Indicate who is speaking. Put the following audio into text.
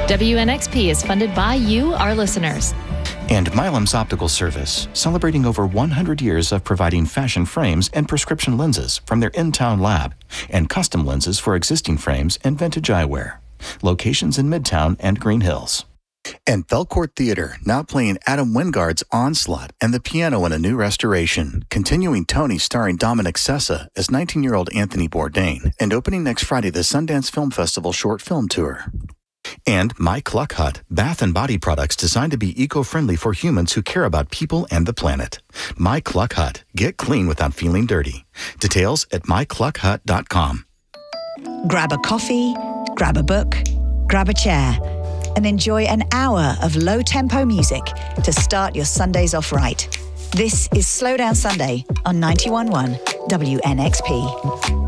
Speaker 1: WNXP is funded by you, our listeners.
Speaker 2: And Milam's Optical Service, celebrating over 100 years of providing fashion frames and prescription lenses from their in-town lab, and custom lenses for existing frames and vintage eyewear. Locations in Midtown and Green Hills. And Belcourt Theater, now playing Adam Wingard's Onslaught and the piano in a new restoration, continuing Tony starring Dominic Sessa as 19-year-old Anthony Bourdain, and opening next Friday the Sundance Film Festival Short Film Tour. And My Cluck Hut, bath and body products designed to be eco-friendly for humans who care about people and the planet. My Cluck Hut, get clean without feeling dirty. Details at mycluckhut.com.
Speaker 3: Grab a coffee, grab a book, grab a chair, and enjoy an hour of low-tempo music to start your Sundays off right. This is Slow Down Sunday on 91.1 WNXP.